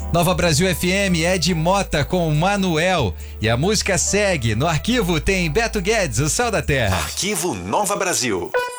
Nova Brasil FM, Ed Mota com Manuel. E a música segue. No arquivo tem Beto Guedes, O Céu da Terra. Arquivo Nova Brasil.